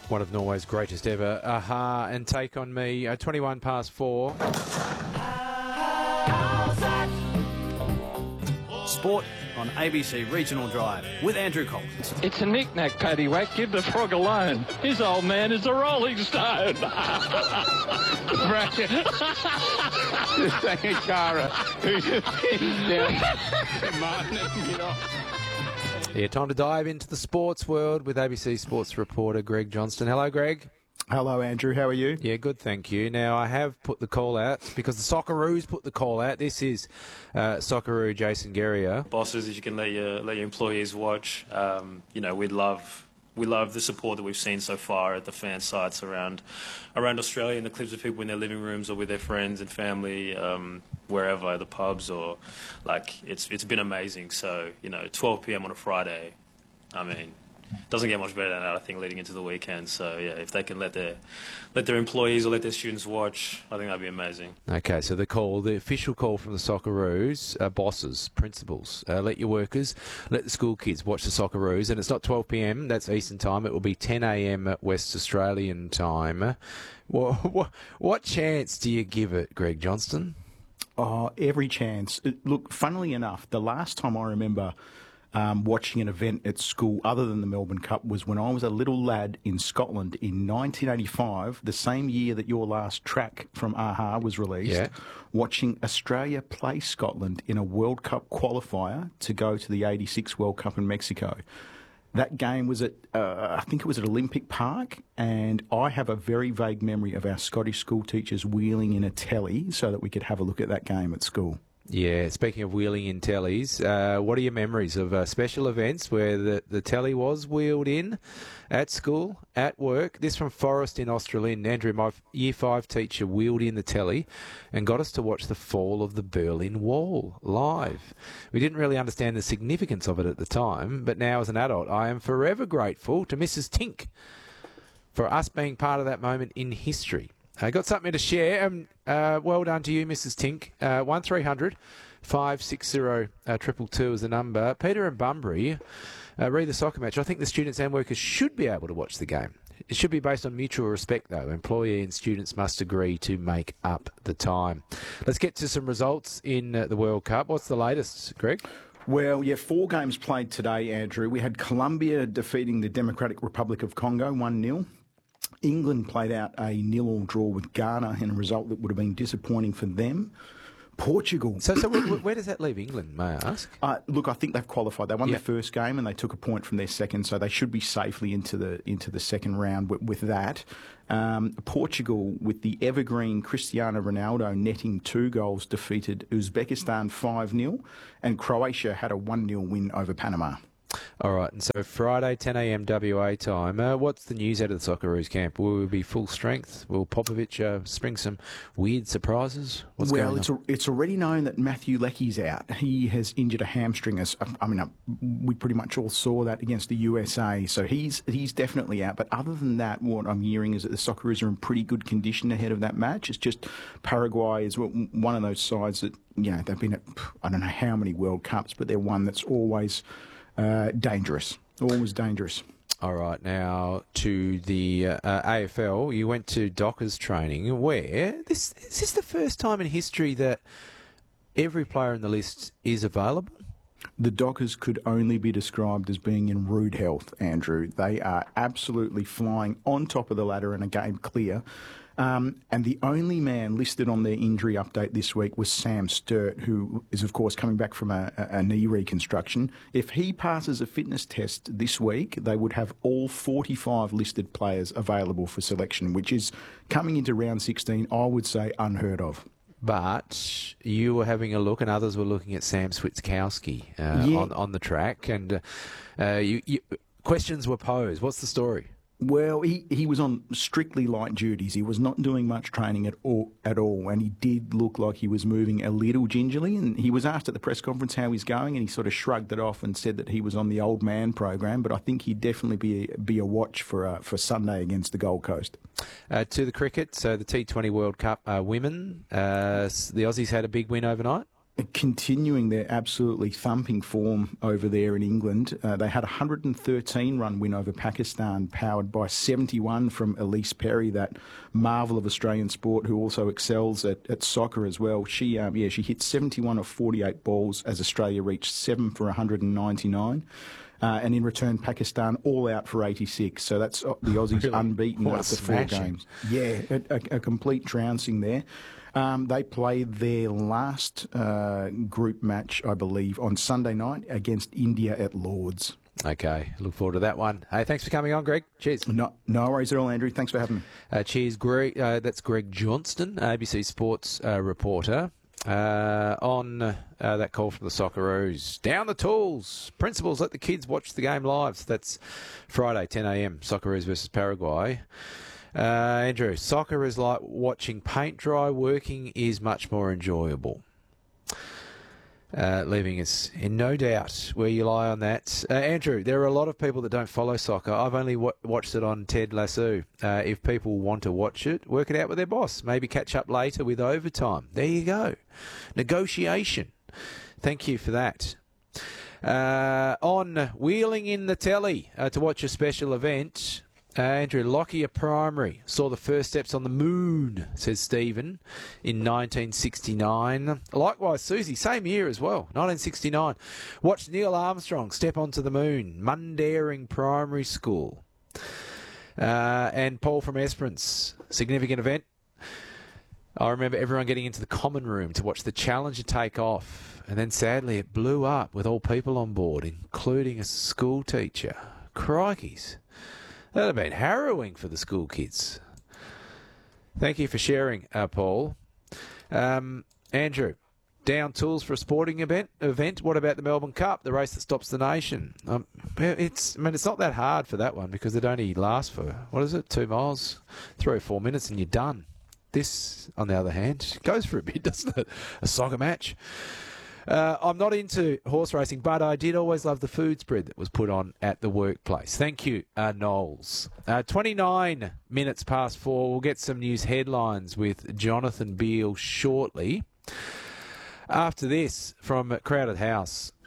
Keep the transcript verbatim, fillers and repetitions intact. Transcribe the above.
One of Norway's greatest ever. Aha, and Take On Me, uh, twenty-one past four. Sport on A B C Regional Drive with Andrew Collins. It's a knick-knack, paddywhack. Give the frog a His old man is a Rolling Stone. Just take a Cara. Who's just down. Martin, get off. Yeah, time to dive into the sports world with A B C Sports reporter Greg Johnston. Hello, Greg. Hello, Andrew. How are you? Yeah, good, thank you. Now, I have put the call out because the Socceroos put the call out. This is uh, Socceroo Jason Guerrier. Bosses, if you can let your let your employees watch, um, you know, we'd love we love the support that we've seen so far at the fan sites around around Australia, and the clips of people in their living rooms or with their friends and family, um, wherever, the pubs or like it's it's been amazing. So you know, twelve p.m. on a Friday, I mean. Doesn't get much better than that, I think, leading into the weekend. So, yeah, if they can let their let their employees or let their students watch, I think that'd be amazing. Okay, so the call, the official call from the Socceroos, uh, bosses, principals, uh, let your workers, let the school kids watch the Socceroos. And it's not twelve p.m, that's Eastern time. It will be ten a.m. at West Australian time. What, what, what chance do you give it, Greg Johnston? Oh, every chance. Look, funnily enough, the last time I remember Um, watching an event at school other than the Melbourne Cup was when I was a little lad in Scotland in nineteen eighty-five, the same year that your last track from Aha was released, yeah. watching Australia play Scotland in a World Cup qualifier to go to the eighty-six World Cup in Mexico. That game was at, uh, I think it was at Olympic Park, and I have a very vague memory of our Scottish school teachers wheeling in a telly so that we could have a look at that game at school. Yeah, speaking of wheeling in tellies, uh, what are your memories of uh, special events where the, the telly was wheeled in at school, at work? This from Forest in Australind. Andrew, my year five teacher, wheeled in the telly and got us to watch the fall of the Berlin Wall live. We didn't really understand the significance of it at the time, but now as an adult, I am forever grateful to Missus Tink for us being part of that moment in history. I uh, got something to share. Um, uh, well done to you, Missus Tink. Uh, one three hundred five six zero two two is the number. Peter and Bunbury, uh, read the soccer match. I think the students and workers should be able to watch the game. It should be based on mutual respect, though. Employee and students must agree to make up the time. Let's get to some results in uh, the World Cup. What's the latest, Greg? Well, yeah, four games played today, Andrew. We had Colombia defeating the Democratic Republic of Congo one nil. England played out a nil-all draw with Ghana in a result that would have been disappointing for them. Portugal. So, so where, where does that leave England, may I ask? Uh, look, I think they've qualified. They won yep. their first game and they took a point from their second, so they should be safely into the into the second round with, with that. Um, Portugal, with the evergreen Cristiano Ronaldo netting two goals, defeated Uzbekistan five nil, and Croatia had a one nil win over Panama. All right, and so Friday, ten a.m. W A time. Uh, what's the news out of the Socceroos camp? Will we be full strength? Will Popovic uh, spring some weird surprises? What's well, going it's on? A, it's already known that Matthew Leckie's out. He has injured a hamstring. As I mean, uh, we pretty much all saw that against the U S A. So he's he's definitely out. But other than that, what I'm hearing is that the Socceroos are in pretty good condition ahead of that match. It's just Paraguay is one of those sides that, you know, they've been at, I don't know how many World Cups, but they're one that's always Uh, dangerous, always dangerous. All right, now to the uh, A F L. You went to Dockers training. Where this is this the first time in history that every player in the list is available? The Dockers could only be described as being in rude health, Andrew. They are absolutely flying on top of the ladder in a game clear. Um, and the only man listed on their injury update this week was Sam Sturt, who is, of course, coming back from a, a knee reconstruction. If he passes a fitness test this week, they would have all forty-five listed players available for selection, which is, coming into round sixteen, I would say unheard of. But you were having a look, and others were looking at Sam Switkowski uh, yeah. on, on the track, and uh, uh, you, you, questions were posed. What's the story? Well, he, he was on strictly light duties. He was not doing much training at all, at all, and he did look like he was moving a little gingerly. And he was asked at the press conference how he's going, and he sort of shrugged it off and said that he was on the old man program. But I think he'd definitely be be a watch for uh, for Sunday against the Gold Coast. Uh, to the cricket, so the T twenty World Cup uh, women, uh, the Aussies had a big win overnight. continuing their absolutely thumping form over there in England. Uh, they had a one hundred thirteen run win over Pakistan, powered by seventy-one from Elise Perry, that marvel of Australian sport who also excels at, at soccer as well. She, um, yeah, she hit seventy-one of forty-eight balls as Australia reached seven for one hundred ninety-nine. Uh, and in return, Pakistan all out for eighty-six. So that's the Aussies really? unbeaten What after four games. Yeah, a, a, a complete trouncing there. Um, they played their last uh, group match, I believe, on Sunday night against India at Lord's. Okay, look forward to that one. Hey, thanks for coming on, Greg. Cheers. No, no worries at all, Andrew. Thanks for having me. Uh, cheers, Greg. Uh, that's Greg Johnston, A B C Sports uh, reporter. Uh, on uh, that call from the Socceroos. Down the tools. Principals, let the kids watch the game live. So that's Friday, ten a.m, Socceroos versus Paraguay. Uh, Andrew, soccer is like watching paint dry. Working is much more enjoyable. Uh, leaving us in no doubt where you lie on that. Uh, Andrew, there are a lot of people that don't follow soccer. I've only w- watched it on Ted Lasso. Uh, if people want to watch it, work it out with their boss. Maybe catch up later with overtime. There you go. Negotiation. Thank you for that. Uh, on Wheeling in the Telly uh, to watch a special event. Uh, Andrew, Lockyer Primary saw the first steps on the moon, says Stephen, in nineteen sixty-nine. Likewise, Susie, same year as well, nineteen sixty-nine. Watched Neil Armstrong step onto the moon, Mundaring Primary School. Uh, and Paul from Esperance, significant event. I remember everyone getting into the common room to watch the Challenger take off, and then sadly it blew up with all people on board, including a school teacher. Crikeys. That would have been harrowing for the school kids. Thank you for sharing, uh, Paul. Um, Andrew, down tools for a sporting event. Event. What about the Melbourne Cup, the race that stops the nation? Um, it's. I mean, it's not that hard for that one because it only lasts for what is it, two miles, three or four minutes, and you're done. This, on the other hand, goes for a bit, doesn't it? A soccer match. Uh, I'm not into horse racing, but I did always love the food spread that was put on at the workplace. Thank you, uh, Knowles. Uh, twenty-nine minutes past four. We'll get some news headlines with Jonathan Beale shortly. After this, from Crowded House,